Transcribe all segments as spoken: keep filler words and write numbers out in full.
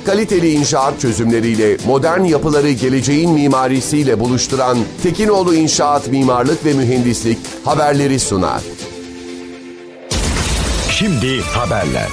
Kaliteli inşaat çözümleriyle modern yapıları geleceğin mimarisiyle buluşturan Tekinoğlu İnşaat Mimarlık ve Mühendislik haberleri sunar. Şimdi haberler.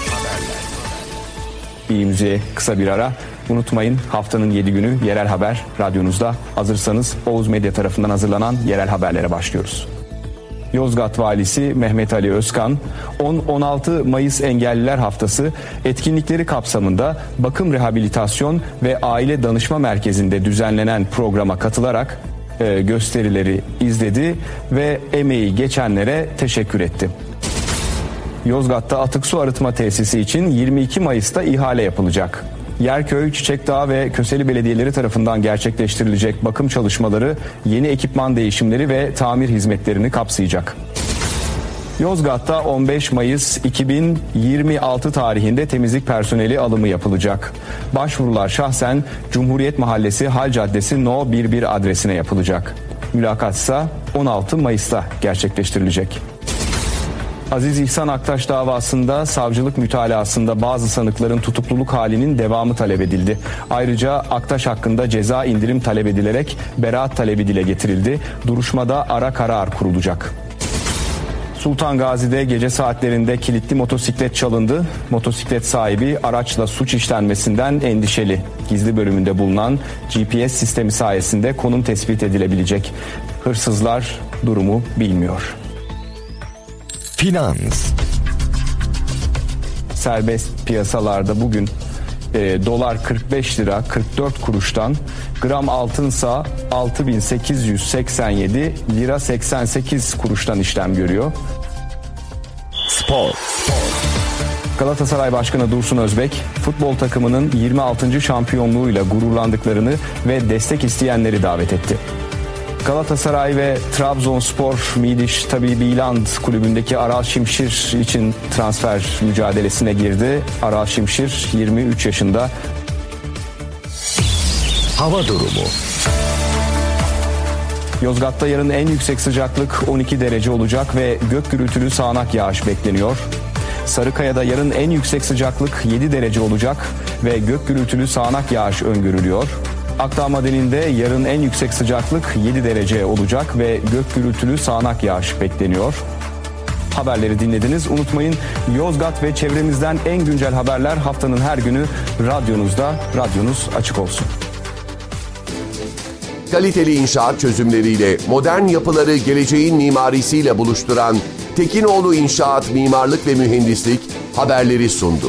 İyi müziğe kısa bir ara. Unutmayın, haftanın yedi günü Yerel Haber radyonuzda. Hazırsanız Oğuz Medya tarafından hazırlanan yerel haberlere başlıyoruz. Yozgat Valisi Mehmet Ali Özkan, on on altı Mayıs Engelliler Haftası etkinlikleri kapsamında Bakım Rehabilitasyon ve Aile Danışma Merkezi'nde düzenlenen programa katılarak e, gösterileri izledi ve emeği geçenlere teşekkür etti. Yozgat'ta atık su arıtma tesisi için yirmi iki Mayıs'ta ihale yapılacak. Yerköy, Çiçekdağ ve Köseli belediyeleri tarafından gerçekleştirilecek bakım çalışmaları, yeni ekipman değişimleri ve tamir hizmetlerini kapsayacak. Yozgat'ta on beş Mayıs iki bin yirmi altı tarihinde temizlik personeli alımı yapılacak. Başvurular şahsen Cumhuriyet Mahallesi Hal Caddesi No bir bir adresine yapılacak. Mülakat ise on altı Mayıs'ta gerçekleştirilecek. Aziz İhsan Aktaş davasında savcılık mütalasında bazı sanıkların tutukluluk halinin devamı talep edildi. Ayrıca Aktaş hakkında ceza indirim talep edilerek beraat talebi dile getirildi. Duruşmada ara karar kurulacak. Sultan Gazi'de gece saatlerinde kilitli motosiklet çalındı. Motosiklet sahibi araçla suç işlenmesinden endişeli. Gizli bölümünde bulunan G P S sistemi sayesinde konum tespit edilebilecek. Hırsızlar durumu bilmiyor. Finans. Serbest piyasalarda bugün e, dolar kırk beş lira kırk dört kuruştan, gram altınsa altı bin sekiz yüz seksen yedi lira seksen sekiz kuruştan işlem görüyor. Spor. Galatasaray Başkanı Dursun Özbek, futbol takımının yirmi altıncı şampiyonluğuyla gururlandıklarını ve destek isteyenleri davet etti. Galatasaray ve Trabzonspor Midiş Tabii Biland kulübündeki Aral Şimşir için transfer mücadelesine girdi. Aral Şimşir yirmi üç yaşında. Hava durumu. Yozgat'ta yarın en yüksek sıcaklık on iki derece olacak ve gök gürültülü sağanak yağış bekleniyor. Sarıkaya'da yarın en yüksek sıcaklık yedi derece olacak ve gök gürültülü sağanak yağış öngörülüyor. Akdağ Madeni'nde yarın en yüksek sıcaklık yedi derece olacak ve gök gürültülü sağanak yağış bekleniyor. Haberleri dinlediniz. Unutmayın, Yozgat ve çevremizden en güncel haberler haftanın her günü radyonuzda. Radyonuz açık olsun. Kaliteli inşaat çözümleriyle modern yapıları geleceğin mimarisiyle buluşturan Tekinoğlu İnşaat Mimarlık ve Mühendislik haberleri sundu.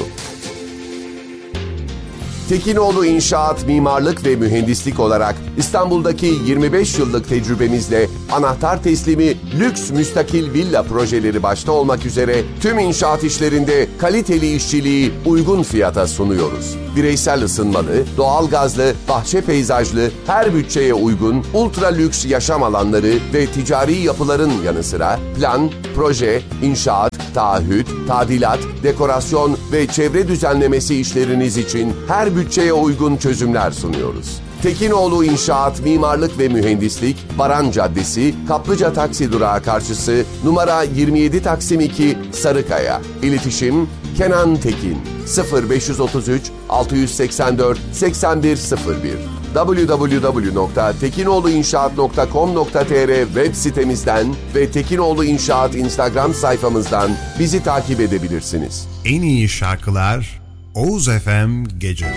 Tekinoğlu İnşaat Mimarlık ve Mühendislik olarak İstanbul'daki yirmi beş yıllık tecrübemizle anahtar teslimi lüks müstakil villa projeleri başta olmak üzere tüm inşaat işlerinde kaliteli işçiliği uygun fiyata sunuyoruz. Bireysel ısınmalı, doğalgazlı, bahçe peyzajlı, her bütçeye uygun ultra lüks yaşam alanları ve ticari yapıların yanı sıra plan, proje, inşaat, taahhüt, tadilat, dekorasyon ve çevre düzenlemesi işleriniz için her bütçeye uygun çözümler sunuyoruz. Tekinoğlu İnşaat Mimarlık ve Mühendislik, Baran Caddesi, Kaplıca Taksi Durağı karşısı, numara yirmi yedi Taksim iki, Sarıkaya. İletişim Kenan Tekin, sıfır beş otuz üç altı seksen dört seksen bir sıfır bir. double-u double-u double-u nokta tekinoğluinşaat nokta com nokta tr web sitemizden ve Tekinoğlu İnşaat Instagram sayfamızdan bizi takip edebilirsiniz. En iyi şarkılar Oğuz F M Gece'de.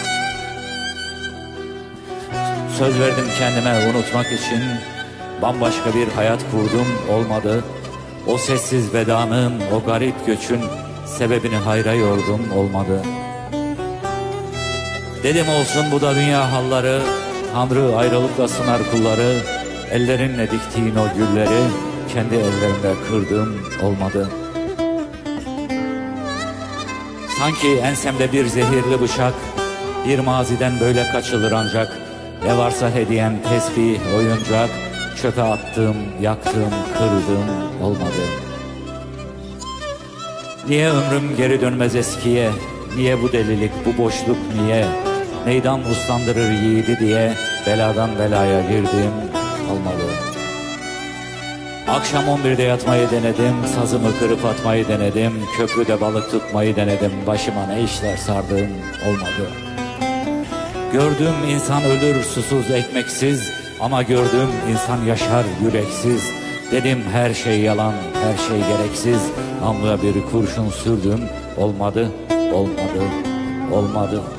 Söz verdim kendime unutmak için, bambaşka bir hayat kurdum, olmadı. O sessiz vedanın, o garip göçün sebebini hayra yordum, olmadı. Dedim olsun bu da dünya halları, Tanrı ayrılıkla sınar kulları. Ellerinle diktiğin o gülleri kendi ellerimle kırdım, olmadı. Sanki ensemde bir zehirli bıçak, bir maziden böyle kaçılır ancak. Ne varsa hediyem tesbih, oyuncak, çöpe attım, yaktım, kırdım, olmadı. Niye ömrüm geri dönmez eskiye? Niye bu delilik, bu boşluk niye? Meydan uslandırır yiğidi diye beladan belaya girdim, olmadı. Akşam on birde yatmayı denedim, sazımı kırıp atmayı denedim, köprüde balık tutmayı denedim, başıma ne işler sardım, olmadı. Gördüm insan ölür susuz ekmeksiz, ama gördüm insan yaşar yüreksiz. Dedim her şey yalan, her şey gereksiz. Namluya bir kurşun sürdüm, olmadı, olmadı, olmadı.